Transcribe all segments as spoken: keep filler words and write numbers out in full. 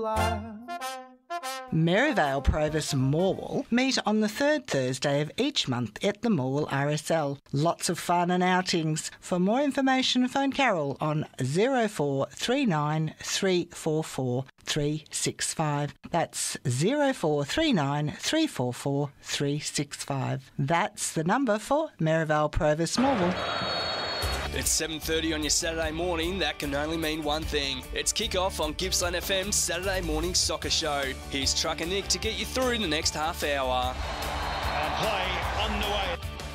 alive. Maryvale Provost Morwell meet on the third Thursday of each month at the Morwell R S L. Lots of fun and outings. For more information, phone Carol on zero four three nine three four four three six five. That's zero four three nine three four four three six five. That's the number for Maryvale Provost Morwell. It's seven thirty on your Saturday morning. That can only mean one thing. It's kick-off on Gippsland F M's Saturday morning soccer show. Here's Trucker Nick to get you through the next half hour. And play underway.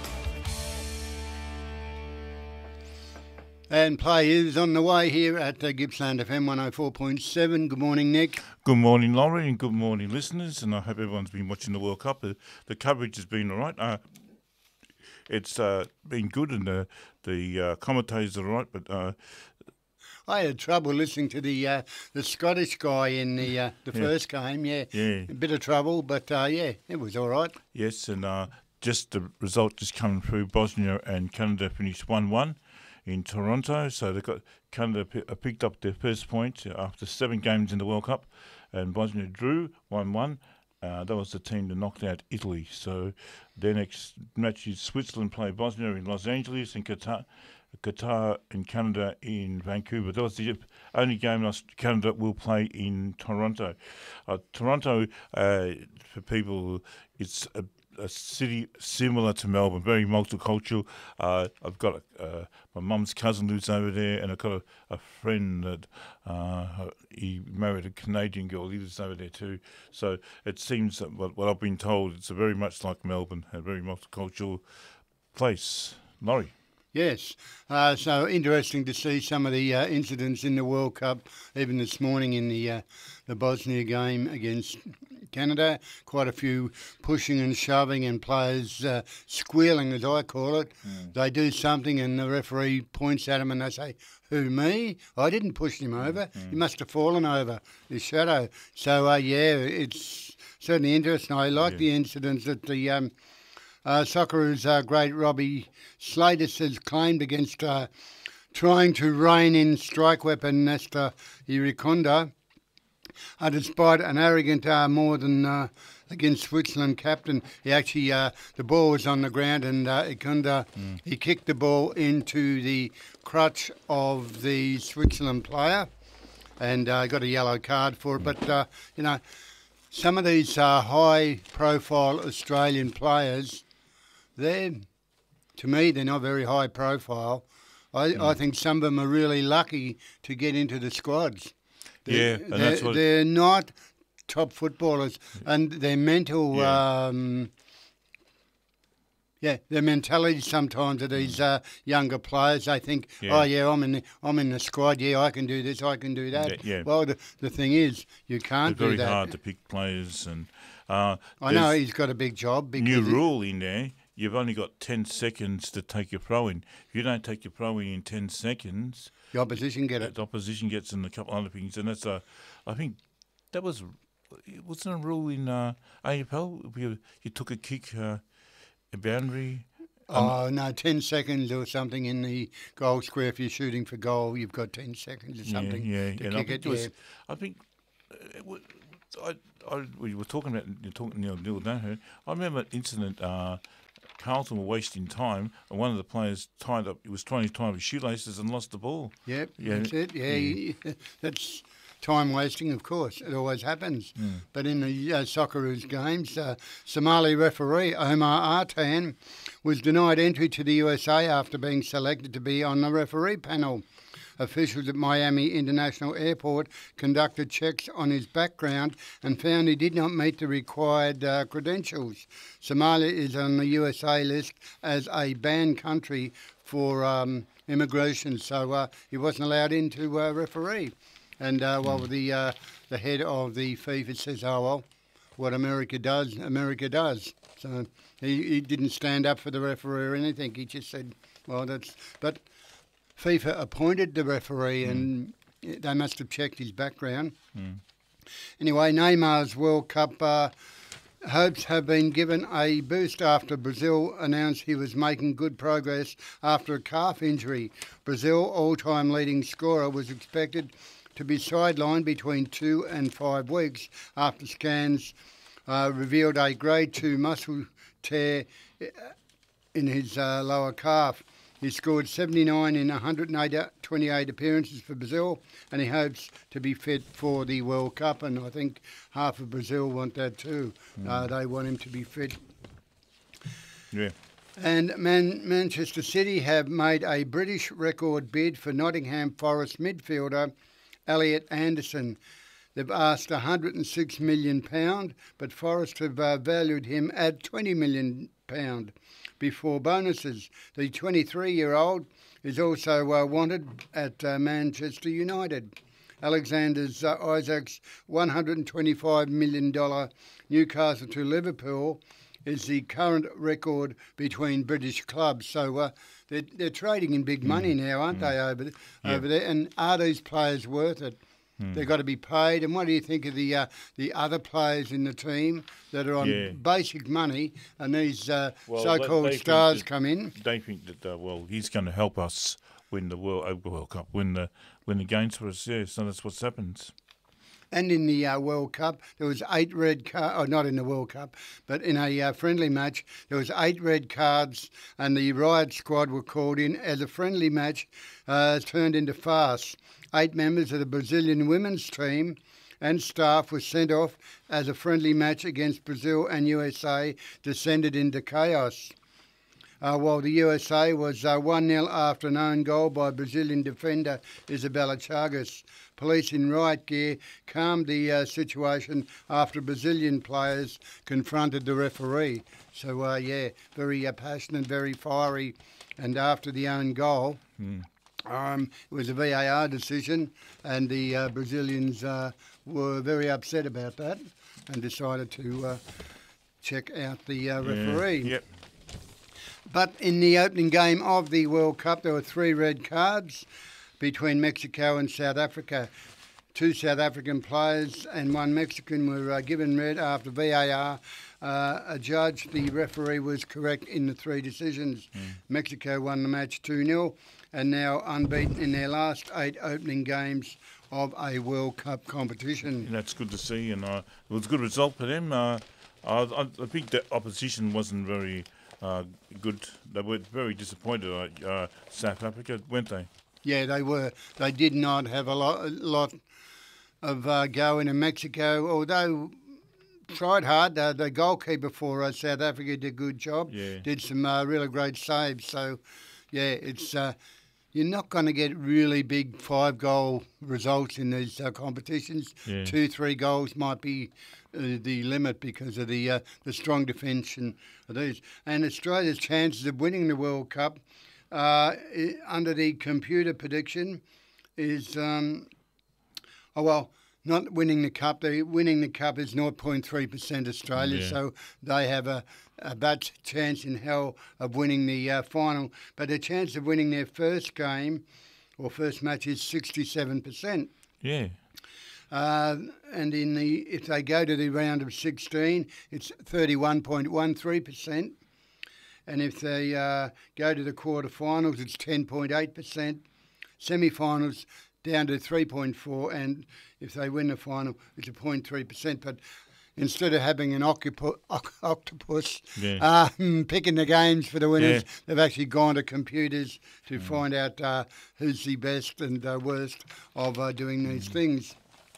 And play is on the way here at uh, Gippsland F M one oh four point seven. Good morning, Nick. Good morning, Laurie, and good morning, listeners. And I hope everyone's been watching the World Cup. The, the coverage has been all right. Uh, it's uh, been good, and the the uh, commentators are all right, but uh, I had trouble listening to the uh, the Scottish guy in the uh, the yeah. first game. Yeah, yeah, a bit of trouble, but uh, yeah, it was all right. Yes, and uh, just the result just coming through. Bosnia and Canada finished one one in Toronto, so they got Canada p- picked up their first point after seven games in the World Cup, and Bosnia drew one one. Uh, that was the team that knocked out Italy. So their next match is Switzerland play Bosnia in Los Angeles, and Qatar, Qatar and Canada in Vancouver. That was the only game that Canada will play in Toronto. Uh, Toronto, uh, for people, it's a, a city similar to Melbourne, very multicultural. Uh, I've got a, uh, my mum's cousin lives over there, and I've got a, a friend that uh, he married a Canadian girl. He lives over there too. So it seems that what, what I've been told, it's a very much like Melbourne, a very multicultural place. Laurie. Yes, uh, so interesting to see some of the uh, incidents in the World Cup, even this morning in the uh, the Bosnia game against Canada. Quite a few pushing and shoving and players uh, squealing, as I call it. Mm. They do something and the referee points at them and they say, "Who, me? I didn't push him over. Mm. He must have fallen over his shadow." So, uh, yeah, it's certainly interesting. I like yeah. the incidents that the... Um, Uh, Socceroos uh, great Robbie Slater has claimed against uh, trying to rein in strike weapon Nestor Iraconda, uh, despite an arrogant uh, more than uh, against Switzerland captain. He actually, uh, the ball was on the ground and uh, Iraconda, mm. he kicked the ball into the crutch of the Switzerland player and uh, got a yellow card for it. But, uh, you know, some of these uh, high-profile Australian players, They're, to me, they're not very high profile. I, mm. I think some of them are really lucky to get into the squads. They're, yeah, and they're, that's what they're not top footballers, and their mental, yeah, um, yeah their mentality sometimes of these uh, younger players. They think, yeah. oh yeah, I'm in, the, I'm in the squad. Yeah, I can do this, I can do that. Yeah, yeah. Well, the the thing is, you can't it's very do that. hard to pick players, and uh, I know he's got a big job. New rule in there. You've only got ten seconds to take your throw in. If you don't take your throw in in ten seconds, the opposition get it. The opposition gets in a couple of other things, and that's a. I think that was wasn't a rule in uh, A F L. You, you took a kick, uh, a boundary. Um, oh no, ten seconds or something in the goal square. If you're shooting for goal, you've got ten seconds or something. Yeah, yeah. To and kick I think it. was, yeah. I think. It was, I, I, we were talking about you're talking Neil Neil Danaher. I remember an incident. Uh, Carlton were wasting time, and one of the players tied up. He was trying to tie up his shoelaces and lost the ball. Yep, yeah. that's it. Yeah, yeah. That's time wasting, of course. It always happens. Mm. But in the uh, Socceroos games, uh, Somali referee Omar Artan was denied entry to the U S A after being selected to be on the referee panel. Officials at Miami International Airport conducted checks on his background and found he did not meet the required uh, credentials. Somalia is on the U S A list as a banned country for um, immigration, so uh, he wasn't allowed in to uh, referee. And uh, well, mm. the uh, the head of the FIFA says, "Oh well, what America does, America does." So he, he didn't stand up for the referee or anything. He just said, "Well, that's..." But FIFA appointed the referee mm. and they must have checked his background. Mm. Anyway, Neymar's World Cup uh, hopes have been given a boost after Brazil announced he was making good progress after a calf injury. Brazil, all-time leading scorer, was expected to be sidelined between two and five weeks after scans uh, revealed a grade two muscle tear in his uh, lower calf. He scored seventy-nine in one hundred twenty-eight appearances for Brazil, and he hopes to be fit for the World Cup, and I think half of Brazil want that too. Mm. Uh, they want him to be fit. Yeah. And Man- Manchester City have made a British record bid for Nottingham Forest midfielder Elliot Anderson. They've asked one hundred six million pounds, but Forest have uh, valued him at twenty million pounds before bonuses. The twenty-three-year-old is also uh, wanted at uh, Manchester United. Alexander uh, Isak's one hundred twenty-five million dollars Newcastle to Liverpool is the current record between British clubs. So uh, they're, they're trading in big money mm. now, aren't mm. they, over, yeah. over there? And are these players worth it? Mm. They've got to be paid. And what do you think of the uh, the other players in the team that are on yeah. basic money, and these uh, well, so-called they, they stars that, come in? They think that uh, well, he's going to help us win the World uh, World Cup, win the win the games for us. Yeah, so that's what happens. And in the uh, World Cup, there was eight red cards. Oh, not in the World Cup, but in a uh, friendly match, there was eight red cards, and the riot squad were called in as a friendly match uh, turned into farce. Eight members of the Brazilian women's team and staff were sent off as a friendly match against Brazil and U S A descended into chaos. Uh, while the U S A was uh, one nil after an own goal by Brazilian defender Isabella Chagas. Police in riot gear calmed the uh, situation after Brazilian players confronted the referee. So, uh, yeah, very uh, passionate, very fiery. And after the own goal, mm. um, it was a V A R decision, and the uh, Brazilians uh, were very upset about that and decided to uh, check out the uh, referee. Yeah. Yep. But in the opening game of the World Cup, there were three red cards between Mexico and South Africa. Two South African players and one Mexican were uh, given red after V A R. Uh, a judge, the referee, was correct in the three decisions. Mm. Mexico won the match two nil and now unbeaten in their last eight opening games of a World Cup competition. Yeah, that's good to see, and uh, it was a good result for them. Uh, I, I think the opposition wasn't very uh, good. They were very disappointed, uh, South Africa, weren't they? Yeah, they were. They did not have a lot, a lot of uh, go in Mexico, although tried hard. Uh, the goalkeeper for uh, South Africa did a good job, yeah. did some uh, really great saves. So, yeah, it's uh, you're not going to get really big five-goal results in these uh, competitions. Yeah. Two, three goals might be uh, the limit because of the uh, the strong defence of these. And Australia's chances of winning the World Cup Uh, under the computer prediction is, um, oh well, not winning the cup. The winning the cup is zero point three percent Australia, yeah. so they have a, a bad chance in hell of winning the uh, final. But the chance of winning their first game or first match is sixty-seven percent. Yeah. Uh, and in the if they go to the round of sixteen, it's thirty-one point one three percent. And if they uh, go to the quarterfinals, it's ten point eight percent. Semi-finals down to three point four, and if they win the final, it's a zero point three percent. But instead of having an octopu- octopus yeah. uh, picking the games for the winners, yeah. they've actually gone to computers to mm. find out uh, who's the best and uh, worst of uh, doing these mm. things.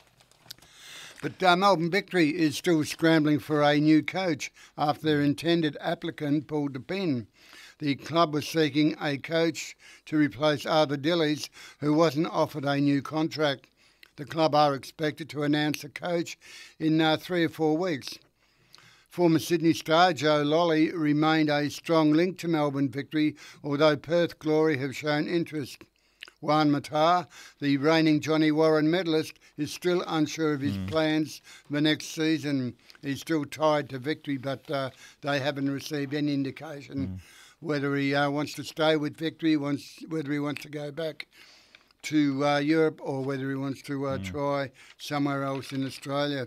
But uh, Melbourne Victory is still scrambling for a new coach after their intended applicant pulled the pin. The club was seeking a coach to replace Arthur Dillies, who wasn't offered a new contract. The club are expected to announce a coach in uh, three or four weeks. Former Sydney star Joe Lolly remained a strong link to Melbourne Victory, although Perth Glory have shown interest. Juan Matar, the reigning Johnny Warren medalist, is still unsure of his mm. plans for next season. He's still tied to Victory, but uh, they haven't received any indication mm. whether he uh, wants to stay with Victory, wants, whether he wants to go back to uh, Europe, or whether he wants to uh, mm. try somewhere else in Australia.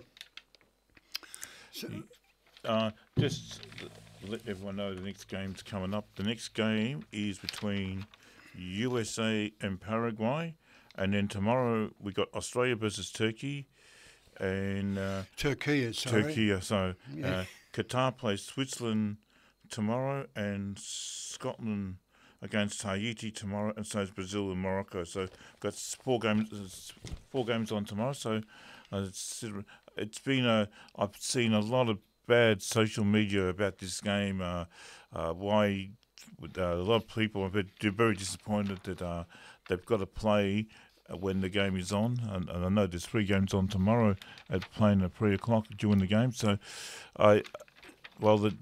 So, uh, just let everyone know the next game's coming up. The next game is between U S A and Paraguay And then tomorrow we got Australia versus Turkey, and uh, Turkey, sorry. Turkey. Uh, so Yeah. uh, Qatar plays Switzerland tomorrow, and Scotland against Haiti tomorrow, and so is Brazil and Morocco. So got four games, four games on tomorrow. So uh, it's, it's been a. I've seen a lot of bad social media about this game. Uh, uh, why uh, a lot of people are very, very disappointed that uh, they've got to play when the game is on, and, and I know there's three games on tomorrow at playing at three o'clock during the game. So, I well the.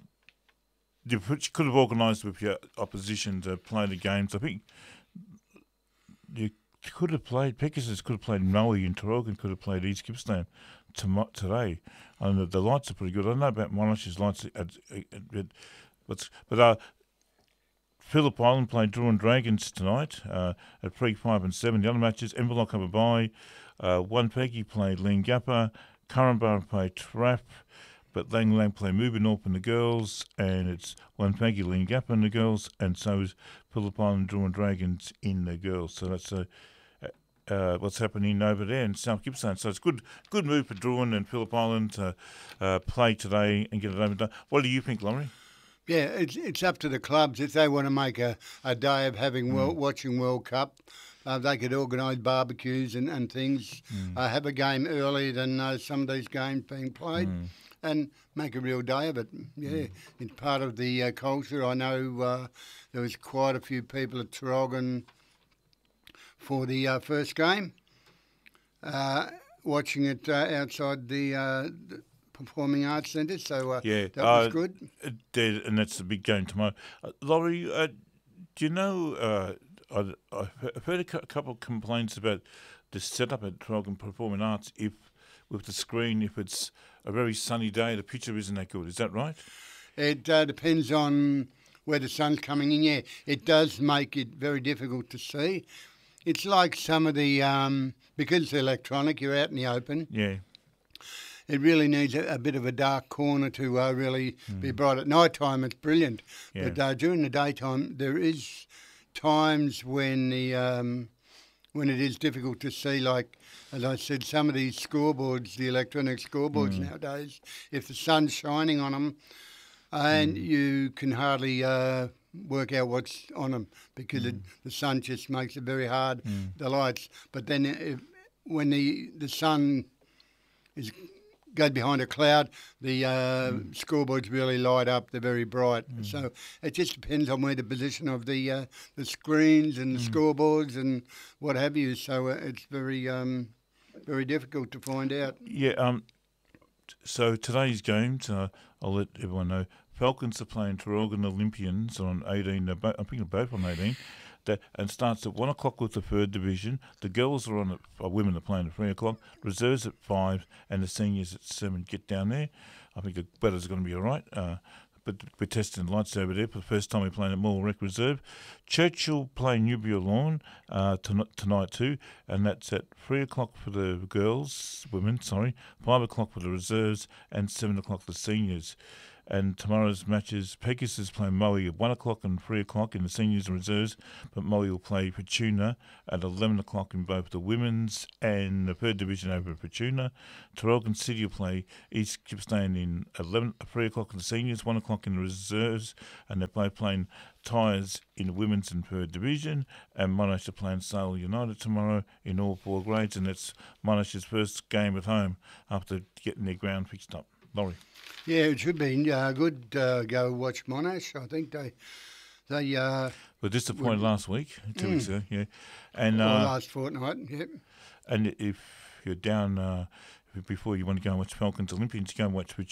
You could have organised with your opposition to play the games. I think you could have played, Pegasus could have played Maui and Tarougan could have played East Gippsland tom- today. And the, the lights are pretty good. I don't know about Monash's lights, at, at, at, but, but uh, Phillip Island played Druin Dragons tonight uh, at three, five and seven. The other matches, Inverloch have a bye. Uh, One Peggy played Leangappa. Currambara played Trapp. But Lang Lang play Moobinorp and the girls, and it's One Peggy Leangappa and the girls, and so is Phillip Island Druin Dragons in the girls. So that's uh, uh, what's happening over there in South Gippsland. So it's good good move for Druin and Phillip Island to uh, play today and get it over and done. What do you think, Laurie? Yeah, it's it's up to the clubs if they want to make a, a day of having mm. world, watching World Cup. Uh, they could organise barbecues and, and things, mm. uh, have a game earlier than uh, some of these games being played. Mm. And make a real day of it. Yeah, mm. it's part of the uh, culture. I know uh, there was quite a few people at Tarougan for the uh, first game, uh, watching it uh, outside the, uh, the Performing Arts Centre. So uh, yeah, that was uh, good. It did, and that's the big game tomorrow. Uh, Laurie, uh, do you know? Uh, I, I've heard a couple of complaints about the setup at Tarougan Performing Arts. If with the screen, if it's a very sunny day, the picture isn't that good. Is that right? It uh, depends on where the sun's coming in. Yeah, it does make it very difficult to see. It's like some of the um, because it's electronic, you're out in the open. Yeah. It really needs a, a bit of a dark corner to uh, really mm. be bright. At night time, it's brilliant, yeah. but uh, during the daytime, there is times when the um, when it is difficult to see, like, as I said, some of these scoreboards, the electronic scoreboards mm. nowadays, if the sun's shining on them, and mm. you can hardly uh, work out what's on them because mm. it, the sun just makes it very hard, mm. the lights. But then if, when the, the sun is goes behind a cloud, the uh, mm. scoreboards really light up. They're very bright. Mm. So it just depends on where the position of the uh, the screens and the mm. scoreboards and what have you. So uh, it's very um, very difficult to find out. Yeah. Um. So today's games, uh, I'll let everyone know. Falcons are playing Tarougan Olympians on eighteen. They're both, I think they're both on eighteen. That, and starts at one o'clock with the third division. The girls are on at, uh, women are playing at three o'clock. Reserves at five, and the seniors at seven. Get down there. I think the weather's going to be all right. Uh, but we're testing lights over there for the first time we're playing at Morwell Rec Reserve. Churchill play Newbury Lawn uh, ton- tonight too, and that's at three o'clock for the girls, women, sorry, five o'clock for the reserves, and seven o'clock for the seniors. And tomorrow's matches, Pegasus play Moe at one o'clock and three o'clock in the seniors and reserves, but Moe will play Fortuna at eleven o'clock in both the women's and the third division over at Fortuna. Tarougan City will play East Gippsland in eleven, three o'clock in the seniors, one o'clock in the reserves, and they're both playing Tyres in the women's and third division. And Monash are playing Sale United tomorrow in all four grades, and that's Monash's first game at home after getting their ground fixed up. Laurie. Yeah, it should be uh, good. Uh, go watch Monash. I think they they uh, were disappointed would, last week, two mm. weeks ago. Yeah, and or uh, last fortnight. Yep. And if you're down uh, before you want to go and watch Falcons Olympians, go and watch